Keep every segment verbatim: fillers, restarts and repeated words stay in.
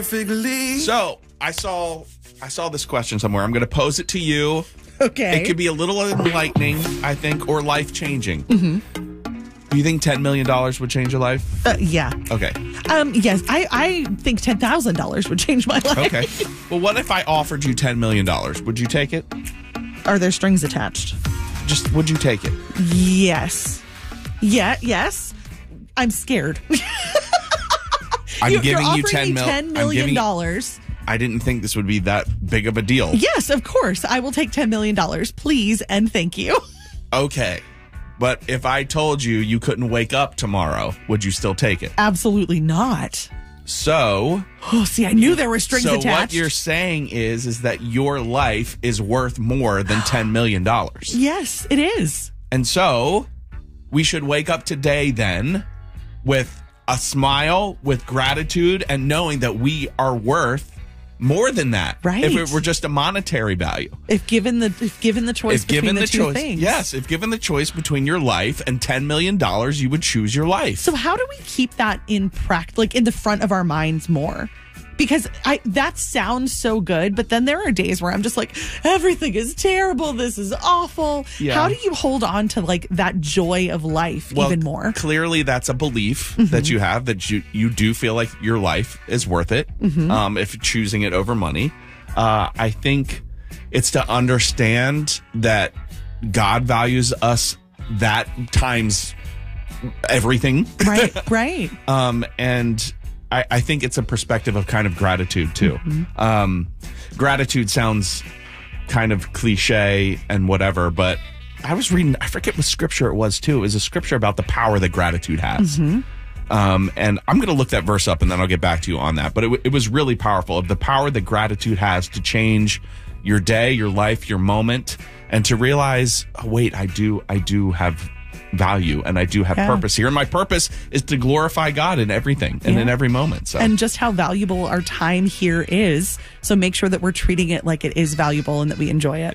perfectly. So I saw I saw this question somewhere. I'm going to pose it to you. Okay. It could be a little enlightening, I think, or life-changing. Mm-hmm. Do you think ten million dollars would change your life? Uh, yeah. Okay. Um. Yes, I, I think ten thousand dollars would change my life. Okay. Well, what if I offered you ten million dollars? Would you take it? Are there strings attached? Just, would you take it? Yes. Yeah, yes. I'm scared. I'm You're giving you offering ten me mil- ten I'm million giving- dollars. I didn't think this would be that big of a deal. Yes, of course. I will take ten million dollars, please, and thank you. Okay. But if I told you you couldn't wake up tomorrow, would you still take it? Absolutely not. So, Oh, see, I knew there were strings so attached. what you're saying is, is that your life is worth more than ten million dollars. Yes, it is. And so we should wake up today then with a smile, with gratitude, and knowing that we are worth more than that. Right. If it were just a monetary value. If given the if given the choice If between given the, the two choice, things. yes, if given the choice between your life and ten million dollars, you would choose your life. So how do we keep that in practice, like in the front of our minds more? Because I that sounds so good, but then there are days where I'm just like, everything is terrible. This is awful. Yeah. How do you hold on to like that joy of life Well, even more? Clearly, that's a belief Mm-hmm. that you have, that you, you do feel like your life is worth it, Mm-hmm. um, if choosing it over money. Uh, I think it's to understand that God values us that times everything. Right, right. Um, and I, I think it's a perspective of kind of gratitude, too. Mm-hmm. Um, gratitude sounds kind of cliche and whatever, but I was reading, I forget what scripture it was, too. It was a scripture about the power that gratitude has. Mm-hmm. Um, and I'm going to look that verse up and then I'll get back to you on that. But it, w- it was really powerful, of the power that gratitude has to change your day, your life, your moment, and to realize, oh, wait, I do, I do have value and I do have Yeah. purpose here. And my purpose is to glorify God in everything and Yeah. in every moment. So And just how valuable our time here is. So make sure that we're treating it like it is valuable and that we enjoy it.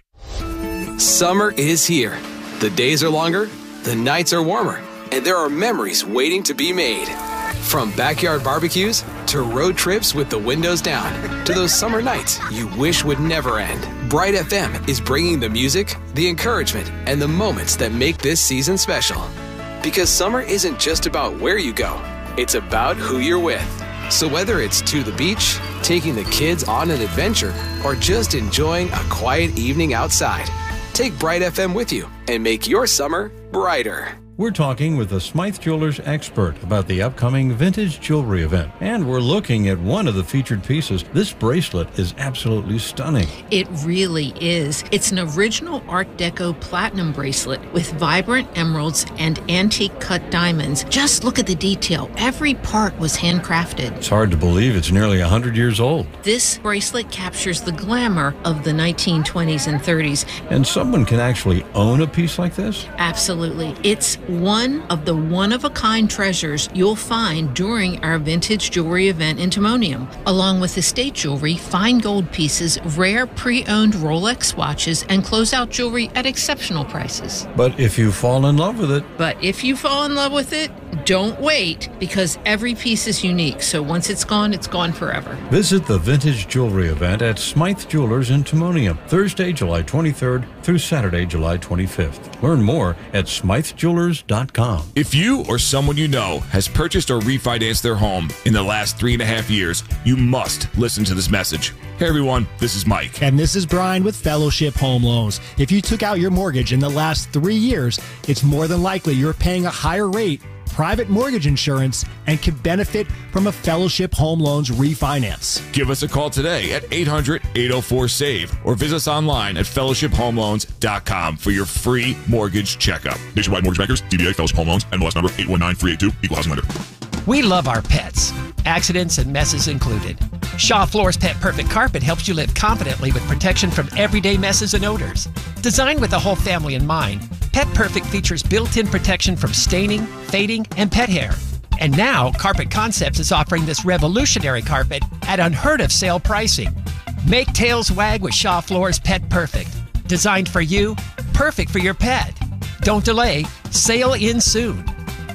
Summer is here. The days are longer, the nights are warmer, and there are memories waiting to be made. From backyard barbecues to road trips with the windows down to those summer nights you wish would never end. Bright F M is bringing the music, the encouragement, and the moments that make this season special. Because summer isn't just about where you go, it's about who you're with. So whether it's to the beach, taking the kids on an adventure, or just enjoying a quiet evening outside, take Bright F M with you and make your summer brighter. We're talking with a Smythe Jewelers expert about the upcoming vintage jewelry event. And we're looking at one of the featured pieces. This bracelet is absolutely stunning. It really is. It's an original Art Deco platinum bracelet with vibrant emeralds and antique cut diamonds. Just look at the detail. Every part was handcrafted. It's hard to believe it's nearly one hundred years old. This bracelet captures the glamour of the nineteen twenties and thirties. And someone can actually own a piece like this? Absolutely. It's one of the one-of-a-kind treasures you'll find during our vintage jewelry event in Timonium, along with estate jewelry, fine gold pieces, rare pre-owned Rolex watches, and closeout jewelry at exceptional prices. But if you fall in love with it, But if you fall in love with it, don't wait, because every piece is unique. So once it's gone, it's gone forever. visit the vintage jewelry event at Smythe Jewelers in Timonium, Thursday, July twenty-third through Saturday, July twenty-fifth. Learn more at smythe jewelers dot com. If you or someone you know has purchased or refinanced their home in the last three and a half years, you must listen to this message. Hey everyone, this is Mike. And this is Brian with Fellowship Home Loans. If you took out your mortgage in the last three years, it's more than likely you're paying a higher rate, private mortgage insurance, and can benefit from a Fellowship Home Loans refinance. Give us a call today at eight hundred, eight oh four, SAVE or visit us online at fellowship home loans dot com for your free mortgage checkup. Nationwide Mortgage Bankers, D B A Fellowship Home Loans, N M L S number eight one nine three eight two, Equal Housing Lender. We love our pets, accidents and messes included. Shaw Floors Pet Perfect Carpet helps you live confidently with protection from everyday messes and odors. Designed with the whole family in mind, Pet Perfect features built-in protection from staining, fading, and pet hair. And now, Carpet Concepts is offering this revolutionary carpet at unheard-of sale pricing. Make tails wag with Shaw Floors Pet Perfect. Designed for you, perfect for your pet. Don't delay, sail in soon.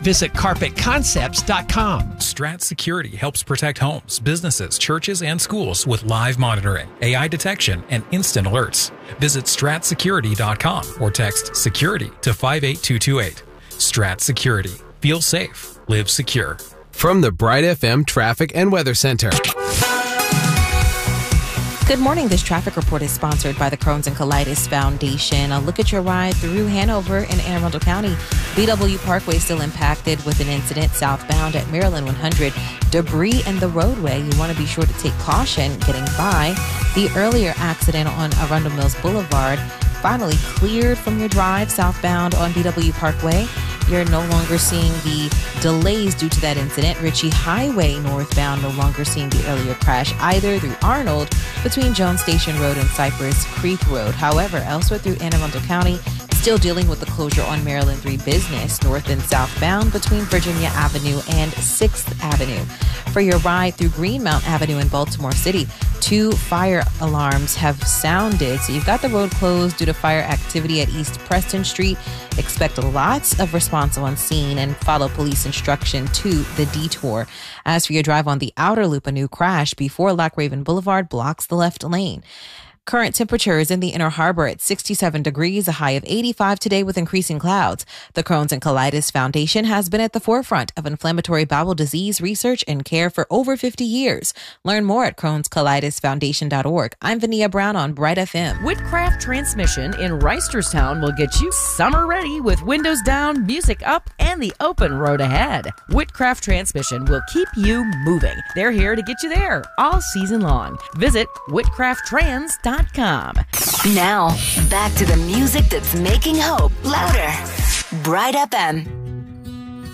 Visit carpet concepts dot com. Strat Security helps protect homes, businesses, churches, and schools with live monitoring, A I detection, and instant alerts. Visit strat security dot com or text security to five eight two two eight. Strat Security. Feel safe. Live secure. From the Bright F M Traffic and Weather Center. Good morning. This traffic report is sponsored by the Crohn's and Colitis Foundation. A look at your ride through Hanover in Anne Arundel County. B W Parkway still impacted with an incident southbound at Maryland one hundred. Debris in the roadway. You want to be sure to take caution getting by. The earlier accident on Arundel Mills Boulevard finally cleared from your drive southbound on B W Parkway. You're no longer seeing the delays due to that incident. Ritchie Highway northbound no longer seeing the earlier crash either through Arnold between Jones Station Road and Cypress Creek Road. However, elsewhere through Anne Arundel County, still dealing with the closure on Maryland three Business north and southbound between Virginia Avenue and sixth Avenue. For your ride through Greenmount Avenue in Baltimore City, two fire alarms have sounded. So you've got the road closed due to fire activity at East Preston Street. Expect lots of response on scene and follow police instruction to the detour. As for your drive on the outer loop, a new crash before Lock Raven Boulevard blocks the left lane. Current temperatures in the Inner Harbor at sixty-seven degrees, a high of eighty-five today with increasing clouds. The Crohn's and Colitis Foundation has been at the forefront of inflammatory bowel disease research and care for over fifty years. Learn more at crohns colitis foundation dot org. I'm Vania Brown on Bright F M. Whitcraft Transmission in Reisterstown will get you summer ready with windows down, music up, and the open road ahead. Whitcraft Transmission will keep you moving. They're here to get you there all season long. Visit whitcraft trans dot com. Now, back to the music that's making hope louder. Bright F M.